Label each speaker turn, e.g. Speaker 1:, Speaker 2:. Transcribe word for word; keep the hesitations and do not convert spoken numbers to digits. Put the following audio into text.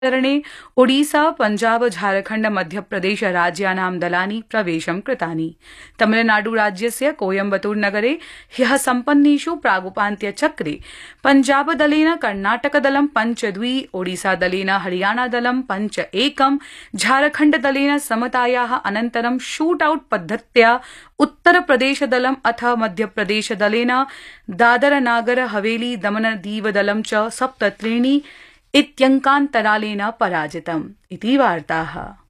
Speaker 1: चरणे ओडिसा पंजाब झारखण्ड मध्यप्रदेश राज्यानां दलानि प्रवेशं कृतानि। तमिलनाडु राज्यस्य कोयम्बतूर नगरे ह्यः सम्पन्नेषु प्रागुपान्त्यचक्रे पंजाब दलेन कर्णाटक दलं पंच द्वि, ओडिसा दलेन हरियाणा दलं पंच एकं, झारखण्ड दलेन समतायाः अनन्तरं शूटआउट पद्धत्या उत्तरप्रदेश दलम् अथ मध्यप्रदेश दलेन दादर नागर हवेली दमन दीव दलं च सप्त त्रीणि इत्यङ्कान्तरालेन पराजितम् इति वार्ताः।